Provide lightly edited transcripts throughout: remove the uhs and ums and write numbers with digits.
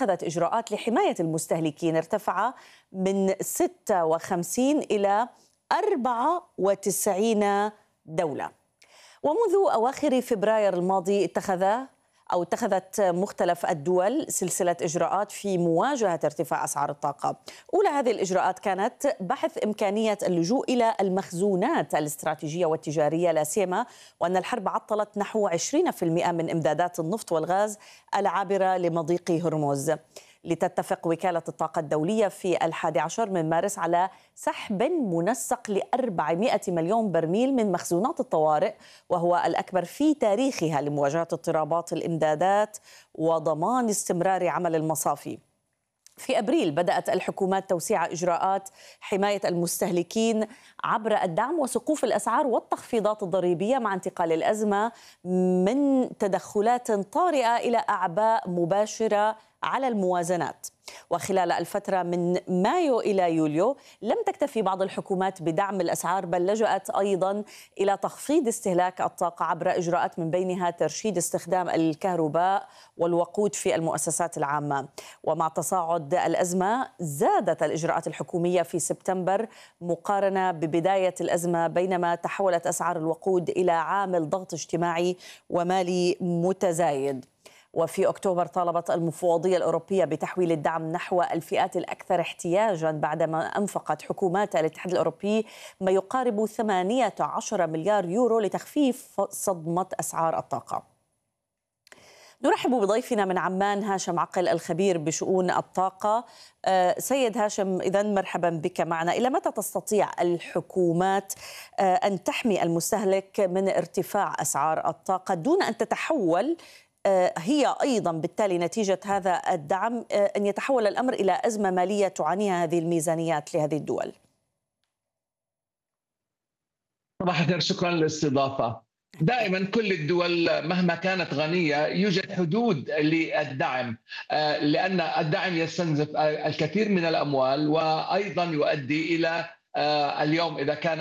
اتخذت إجراءات لحماية المستهلكين ارتفع من 56 إلى 94 دولة. ومنذ أواخر فبراير الماضي اتخذت مختلف الدول سلسلة إجراءات في مواجهة ارتفاع أسعار الطاقة. أولى هذه الإجراءات كانت بحث إمكانية اللجوء إلى المخزونات الاستراتيجية والتجارية، لا سيما وأن الحرب عطلت نحو 20% من إمدادات النفط والغاز العابرة لمضيق هرمز. لتتفق وكالة الطاقة الدولية في 11 من مارس على سحب منسق ل400 مليون برميل من مخزونات الطوارئ، وهو الأكبر في تاريخها لمواجهة اضطرابات الإمدادات وضمان استمرار عمل المصافي. في أبريل بدأت الحكومات توسيع إجراءات حماية المستهلكين عبر الدعم وسقوف الأسعار والتخفيضات الضريبية، مع انتقال الأزمة من تدخلات طارئة إلى أعباء مباشرة على الموازنات. وخلال الفترة من مايو إلى يوليو لم تكتفي بعض الحكومات بدعم الأسعار، بل لجأت أيضا إلى تخفيض استهلاك الطاقة عبر إجراءات من بينها ترشيد استخدام الكهرباء والوقود في المؤسسات العامة. ومع تصاعد الأزمة زادت الإجراءات الحكومية في سبتمبر مقارنة ببداية الأزمة، بينما تحولت أسعار الوقود إلى عامل ضغط اجتماعي ومالي متزايد. وفي أكتوبر طالبت المفوضية الأوروبية بتحويل الدعم نحو الفئات الأكثر احتياجاً، بعدما أنفقت حكومات الاتحاد الأوروبي ما يقارب 18 مليار يورو لتخفيف صدمة أسعار الطاقة. نرحب بضيفنا من عمان هاشم عقل الخبير بشؤون الطاقة. سيد هاشم، إذن مرحبا بك معنا. إلى متى تستطيع الحكومات أن تحمي المستهلك من ارتفاع أسعار الطاقة دون أن تتحول هي أيضا بالتالي نتيجة هذا الدعم أن يتحول الأمر إلى أزمة مالية تعانيها هذه الميزانيات لهذه الدول؟ صباح الخير، شكرا للاستضافة. دائما كل الدول مهما كانت غنية يوجد حدود للدعم، لأن الدعم يستنزف الكثير من الأموال، وأيضا يؤدي إلى اليوم إذا كان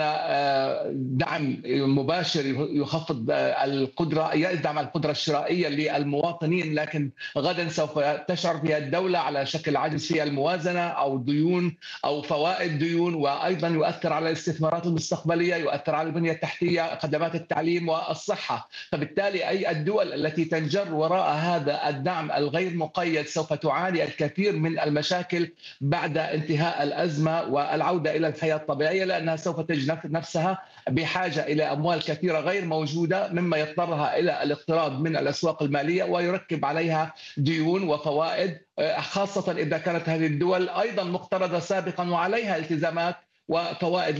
دعم مباشر يخفض القدرة، يدعم القدرة الشرائية للمواطنين، لكن غدا سوف تشعر فيها الدولة على شكل عجز في الموازنة أو ديون أو فوائد ديون، وأيضا يؤثر على الاستثمارات المستقبلية، يؤثر على البنية التحتية، خدمات التعليم والصحة. فبالتالي أي الدول التي تنجر وراء هذا الدعم الغير مقيد سوف تعاني الكثير من المشاكل بعد انتهاء الأزمة والعودة إلى الحياة الطبيعية، لأنها سوف تجد نفسها بحاجة إلى أموال كثيرة غير موجودة، مما يضطرها إلى الاقتراض من الأسواق المالية ويركب عليها ديون وفوائد، خاصة إذا كانت هذه الدول أيضا مقترضة سابقا وعليها التزامات وفوائد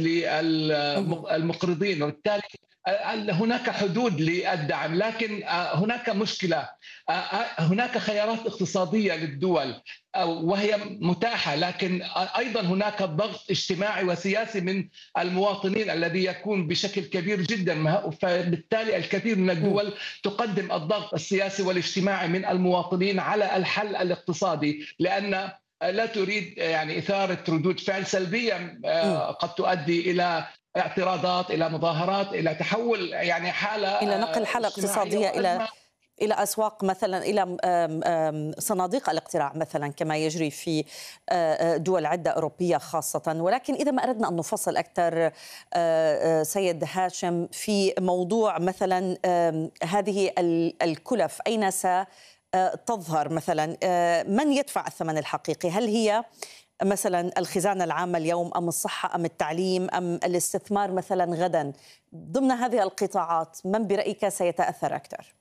للمقرضين. وبالتالي هناك حدود للدعم، لكن هناك مشكلة. هناك خيارات اقتصادية للدول وهي متاحة، لكن أيضا هناك ضغط اجتماعي وسياسي من المواطنين الذي يكون بشكل كبير جدا. فبالتالي الكثير من الدول تقدم الضغط السياسي والاجتماعي من المواطنين على الحل الاقتصادي، لأن لا تريد يعني إثارة ردود فعل سلبية قد تؤدي إلى اعتراضات، إلى مظاهرات، إلى تحول يعني حالة إلى نقل حالة اقتصادية إلى أسواق، مثلا إلى صناديق الاقتراع مثلا، كما يجري في دول عدة أوروبية خاصة. ولكن إذا ما أردنا أن نفصل أكثر سيد هاشم في موضوع مثلا هذه الكلف، أين ستظهر مثلا؟ من يدفع الثمن الحقيقي؟ هل هي مثلا الخزانة العامة اليوم، أم الصحة، أم التعليم، أم الاستثمار مثلا غدا؟ ضمن هذه القطاعات من برأيك سيتأثر أكثر؟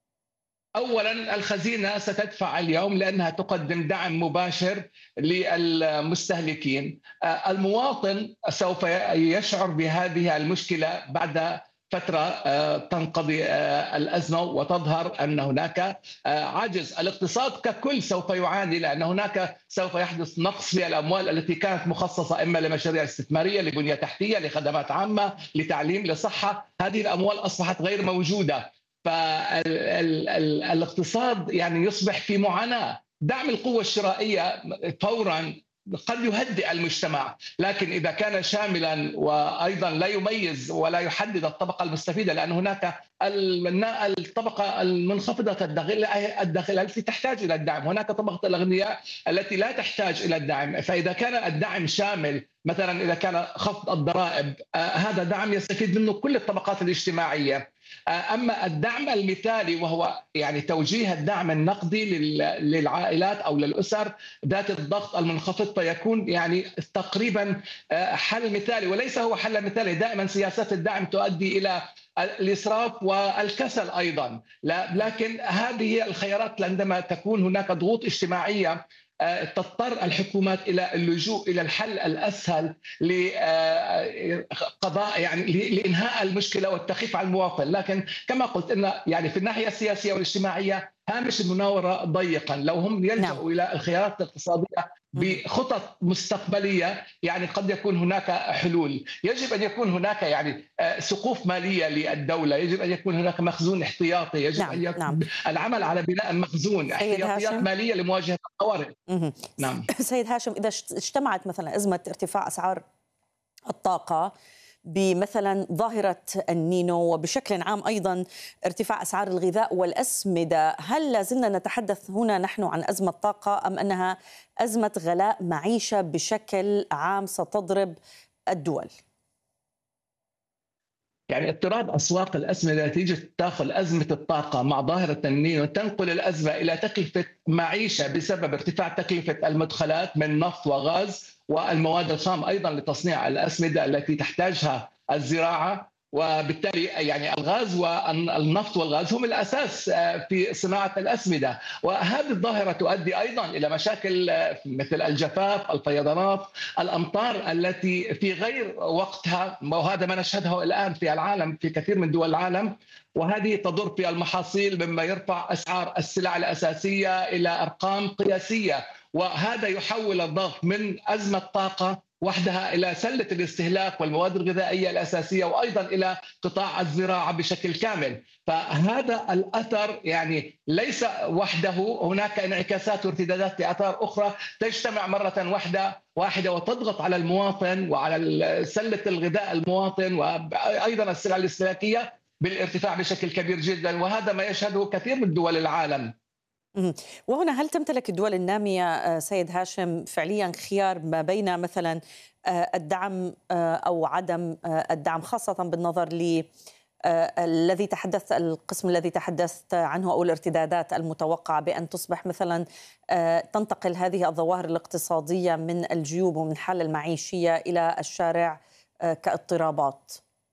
أولا الخزينة ستدفع اليوم لأنها تقدم دعم مباشر للمستهلكين. المواطن سوف يشعر بهذه المشكلة بعد فترة تنقضي الأزمة وتظهر أن هناك عجز. الاقتصاد ككل سوف يعاني، لأن هناك سوف يحدث نقص في الأموال التي كانت مخصصة إما لمشاريع استثمارية، لبنية تحتية، لخدمات عامة، لتعليم، لصحة. هذه الأموال أصبحت غير موجودة، فالاقتصاد يعني يصبح في معاناة. دعم القوة الشرائية فورا قد يهدئ المجتمع، لكن إذا كان شاملا وأيضا لا يميز ولا يحدد الطبقة المستفيدة، لأن هناك الطبقة المنخفضة الدخل التي تحتاج إلى الدعم، هناك طبقة الأغنياء التي لا تحتاج إلى الدعم. فإذا كان الدعم شامل، مثلا إذا كان خفض الضرائب، هذا دعم يستفيد منه كل الطبقات الاجتماعية. أما الدعم المثالي وهو يعني توجيه الدعم النقدي للعائلات أو للأسر ذات الضغط المنخفض، فيكون يعني تقريبا حل مثالي، وليس هو حل مثالي. دائما سياسات الدعم تؤدي إلى الإسراف والكسل أيضا، لكن هذه الخيارات عندما تكون هناك ضغوط اجتماعية تضطر الحكومات الى اللجوء الى الحل الاسهل لقضاء يعني لانهاء المشكله والتخفيف على المواطن. لكن كما قلت ان يعني في الناحيه السياسيه والاجتماعيه هامش المناوره ضيقا. لو هم يلجأوا الى الخيارات الاقتصاديه بخطط مستقبلية، يعني قد يكون هناك حلول. يجب أن يكون هناك يعني سقوف مالية للدولة، يجب أن يكون هناك مخزون احتياطي، يجب أن يكون العمل على بناء مخزون احتياطيات مالية لمواجهة الطوارئ. نعم سيد هاشم، إذا اجتمعت مثلا أزمة ارتفاع أسعار الطاقة بمثلا ظاهرة النينو وبشكل عام أيضا ارتفاع أسعار الغذاء والأسمدة، هل لازلنا نتحدث هنا نحن عن أزمة طاقة أم أنها أزمة غلاء معيشة بشكل عام ستضرب الدول؟ يعني اضطراب أسواق الأسمدة نتيجة تداخل أزمة الطاقة مع ظاهرة النينو تنقل الأزمة إلى تكلفة معيشة بسبب ارتفاع تكلفة المدخلات من نفط وغاز والمواد الخام أيضا لتصنيع الأسمدة التي تحتاجها الزراعة. وبالتالي يعني الغاز والنفط والغاز هم الأساس في صناعة الأسمدة، وهذه الظاهرة تؤدي أيضا إلى مشاكل مثل الجفاف، الفيضانات، الأمطار التي في غير وقتها، وهذا ما نشهده الآن في العالم في كثير من دول العالم، وهذه تضر في المحاصيل مما يرفع أسعار السلع الأساسية إلى أرقام قياسية. وهذا يحول الضغط من أزمة طاقة وحدها إلى سلة الاستهلاك والمواد الغذائية الأساسية، وأيضا إلى قطاع الزراعة بشكل كامل. فهذا الأثر يعني ليس وحده، هناك انعكاسات وارتدادات لآثار أخرى تجتمع مرة واحدة وتضغط على المواطن وعلى سلة الغذاء المواطن وأيضا السلع الاستهلاكية بالارتفاع بشكل كبير جدا، وهذا ما يشهده كثير من دول العالم. وهنا هل تمتلك الدول النامية سيد هاشم فعليا خيار ما بين مثلا الدعم أو عدم الدعم، خاصة بالنظر ل القسم الذي تحدثت عنه أو الارتدادات المتوقعة بأن تصبح مثلا تنتقل هذه الظواهر الاقتصادية من الجيوب ومن الحالة المعيشية إلى الشارع كاضطرابات؟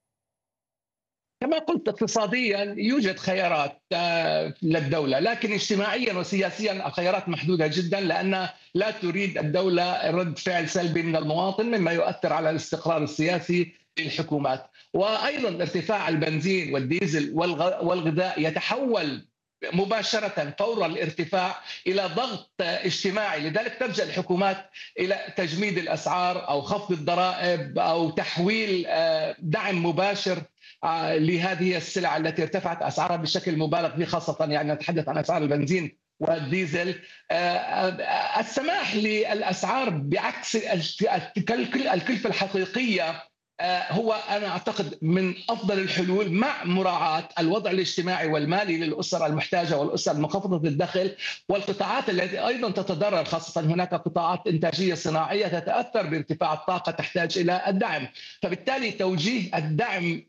كما قلت اقتصاديا يوجد خيارات للدولة، لكن اجتماعيا وسياسيا الخيارات محدودة جدا، لأن لا تريد الدولة رد فعل سلبي من المواطن مما يؤثر على الاستقرار السياسي للحكومات. وأيضا ارتفاع البنزين والديزل والغذاء يتحول مباشرة فور الارتفاع إلى ضغط اجتماعي، لذلك تلجأ الحكومات إلى تجميد الأسعار أو خفض الضرائب أو تحويل دعم مباشر لهذه السلع التي ارتفعت أسعارها بشكل مبالغ فيه، خاصة يعني نتحدث عن أسعار البنزين والديزل. السماح للأسعار بعكس الكلفة الحقيقية هو أنا أعتقد من أفضل الحلول، مع مراعاة الوضع الاجتماعي والمالي للأسر المحتاجة والأسر المنخفضة الدخل والقطاعات التي أيضا تتضرر، خاصة هناك قطاعات إنتاجية صناعية تتأثر بارتفاع الطاقة تحتاج إلى الدعم. فبالتالي توجيه الدعم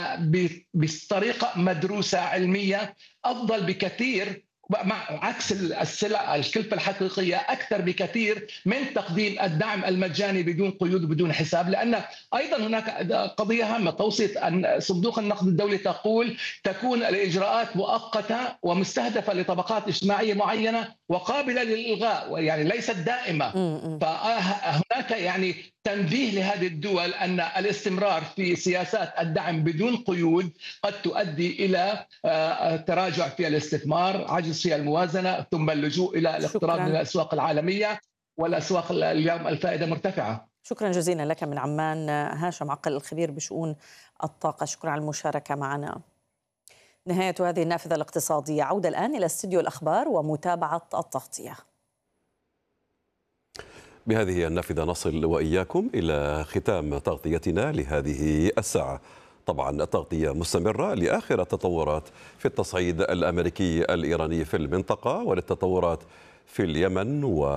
بطريقة مدروسة علمية أفضل بكثير، مع عكس السلع الكلفة الحقيقية أكثر بكثير من تقديم الدعم المجاني بدون قيود وبدون حساب. لأن أيضا هناك قضية هامة، توصية أن صندوق النقد الدولي تقول تكون الإجراءات مؤقتة ومستهدفة لطبقات اجتماعية معينة وقابلة للإلغاء، يعني ليست دائمة. فهناك يعني تنبيه لهذه الدول أن الاستمرار في سياسات الدعم بدون قيود قد تؤدي إلى تراجع في الاستثمار، عجز في الموازنة، ثم اللجوء إلى الاقتراب من الأسواق العالمية، والأسواق اليوم الفائدة مرتفعة. شكرا جزيلا لك من عمان هاشم عقل الخبير بشؤون الطاقة، شكرا على المشاركة معنا. نهاية هذه النافذة الاقتصادية، عودة الآن إلى استديو الأخبار ومتابعة التغطية. بهذه النافذة نصل وإياكم إلى ختام تغطيتنا لهذه الساعة. طبعا التغطية مستمرة لآخر التطورات في التصعيد الأمريكي الإيراني في المنطقة وللتطورات في اليمن